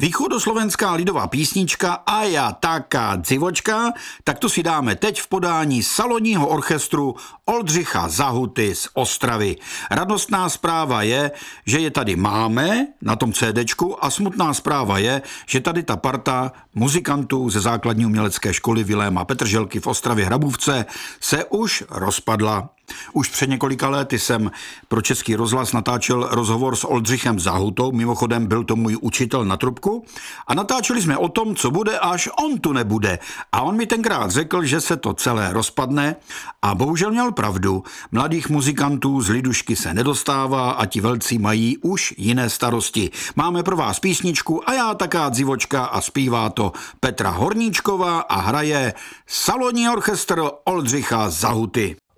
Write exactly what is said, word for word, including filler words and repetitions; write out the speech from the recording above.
Východoslovenská lidová písnička A ja taká dzivočka, tak to si dáme teď v podání salonního orchestru Oldřicha Zahuty z Ostravy. Radostná zpráva je, že je tady máme na tom CDčku a smutná zpráva je, že tady ta parta muzikantů ze základní umělecké školy Viléma Petrželky v Ostravě Hrabůvce se už rozpadla. Už před několika lety jsem pro Český rozhlas natáčel rozhovor s Oldřichem Zahutou, mimochodem byl to můj učitel na trubku, a natáčeli jsme o tom, co bude, až on tu nebude. A on mi tenkrát řekl, že se to celé rozpadne a bohužel měl pravdu. Mladých muzikantů z lidušky se nedostává a ti velcí mají už jiné starosti. Máme pro vás písničku A já taká dzivočka a zpívá to Petra Horníčková a hraje salonní orchestr Oldřicha Zahuty.